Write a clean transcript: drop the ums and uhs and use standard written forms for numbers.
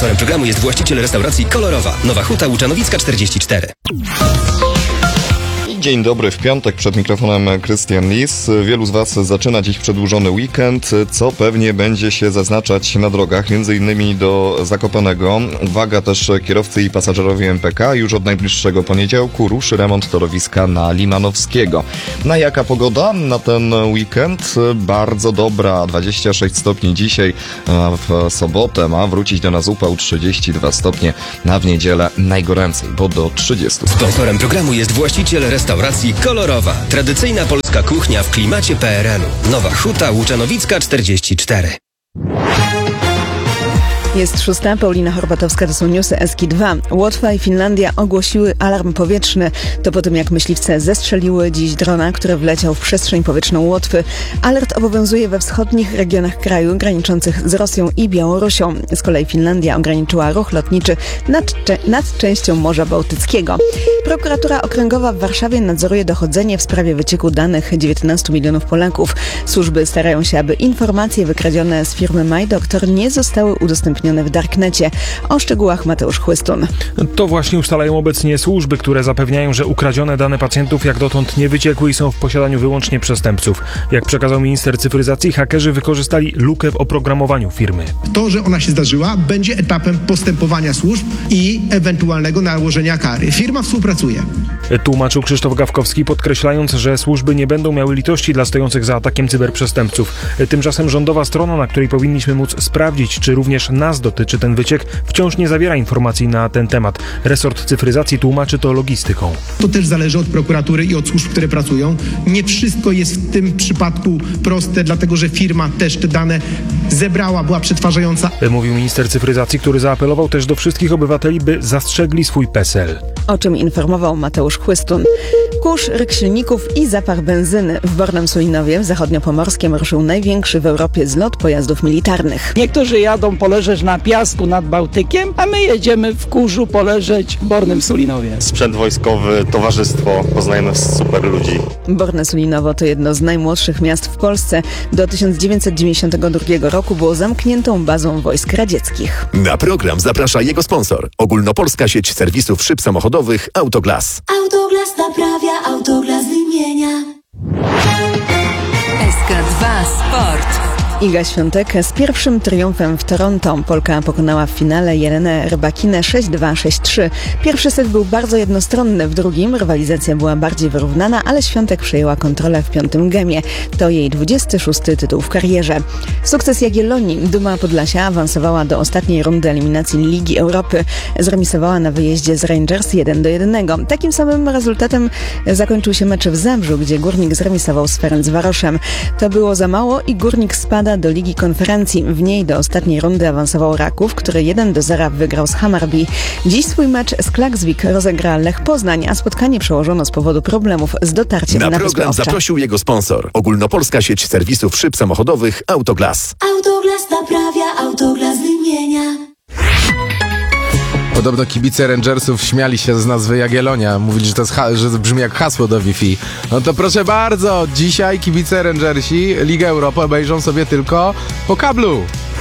Sponsorem programu jest właściciel restauracji Kolorowa. Nowa Huta Łuczanowicka 44. Dzień dobry, w piątek przed mikrofonem Krystian Lis. Wielu z Was zaczyna dziś przedłużony weekend, co pewnie będzie się zaznaczać na drogach, m.in. do Zakopanego. Uwaga też kierowcy i pasażerowie MPK, już od najbliższego poniedziałku ruszy remont torowiska na Limanowskiego. Na jaka pogoda na ten weekend? Bardzo dobra, 26 stopni dzisiaj, w sobotę ma wrócić do nas upał 32 stopnie, a w niedzielę najgoręcej, bo do 30. Sponsorem programu jest właściciel restauracji Kolorowa. Tradycyjna polska kuchnia w klimacie PRL-u. Nowa Huta Łuczanowicka 44. Jest 6. Paulina Horbatowska, to są newsy Eski2. Łotwa i Finlandia ogłosiły alarm powietrzny. To po tym, jak myśliwce zestrzeliły dziś drona, który wleciał w przestrzeń powietrzną Łotwy. Alert obowiązuje we wschodnich regionach kraju graniczących z Rosją i Białorusią. Z kolei Finlandia ograniczyła ruch lotniczy nad częścią Morza Bałtyckiego. Prokuratura Okręgowa w Warszawie nadzoruje dochodzenie w sprawie wycieku danych 19 milionów Polaków. Służby starają się, aby informacje wykradzione z firmy MyDoktor nie zostały udostępnione w Darknecie. O szczegółach Mateusz Chłystun. To właśnie ustalają obecnie służby, które zapewniają, że ukradzione dane pacjentów jak dotąd nie wyciekły i są w posiadaniu wyłącznie przestępców. Jak przekazał minister cyfryzacji, hakerzy wykorzystali lukę w oprogramowaniu firmy. To, że ona się zdarzyła, będzie etapem postępowania służb i ewentualnego nałożenia kary. Firma współpracuje. Tłumaczył Krzysztof Gawkowski, podkreślając, że służby nie będą miały litości dla stojących za atakiem cyberprzestępców. Tymczasem rządowa strona, na której powinniśmy móc sprawdzić, czy również nas dotyczy ten wyciek, wciąż nie zawiera informacji na ten temat. Resort cyfryzacji tłumaczy to logistyką. To też zależy od prokuratury i od służb, które pracują. Nie wszystko jest w tym przypadku proste, dlatego że firma też te dane zebrała, była przetwarzająca. Mówił minister cyfryzacji, który zaapelował też do wszystkich obywateli, by zastrzegli swój PESEL. O czym informował Mateusz Chłystun. Kurz, ryk silników i zapach benzyny. W Bornem Sulinowie w zachodniopomorskiem ruszył największy w Europie zlot pojazdów militarnych. Niektórzy jadą poleżeć na piasku nad Bałtykiem, a my jedziemy w kurzu poleżeć w Bornym Sulinowie. Sprzęt wojskowy, towarzystwo, poznajemy super ludzi. Borne Sulinowo to jedno z najmłodszych miast w Polsce. Do 1992 roku było zamkniętą bazą wojsk radzieckich. Na program zaprasza jego sponsor. Ogólnopolska sieć serwisów szyb samochodowych Autoglas. Autoglas naprawia, Autoglas wymienia. SK2 Sport. Iga Świątek z pierwszym triumfem w Toronto. Polka pokonała w finale Jelenę Rybakinę 6-2, 6-3. Pierwszy set był bardzo jednostronny, w drugim rywalizacja była bardziej wyrównana, ale Świątek przejęła kontrolę w 5. gemie. To jej 26. tytuł w karierze. Sukces Jagiellonii. Duma Podlasia awansowała do ostatniej rundy eliminacji Ligi Europy. Zremisowała na wyjeździe z Rangers 1-1. Takim samym rezultatem zakończył się mecz w Zabrzu, gdzie Górnik zremisował z Ferencvaroszem. To było za mało i Górnik spada do Ligi Konferencji. W niej do ostatniej rundy awansował Raków, który 1-0 wygrał z Hammarby. Dziś swój mecz z Klaksvik rozegra Lech Poznań, a spotkanie przełożono z powodu problemów z dotarciem na program zaprosił jego sponsor. Ogólnopolska sieć serwisów szyb samochodowych Autoglas. Autoglas naprawia, Autoglas wymienia. Podobno kibice Rangersów śmiali się z nazwy Jagiellonia. Mówili, że to jest że brzmi jak hasło do Wi-Fi. No to proszę bardzo, dzisiaj kibice Rangersi Ligę Europy obejrzą sobie tylko po kablu.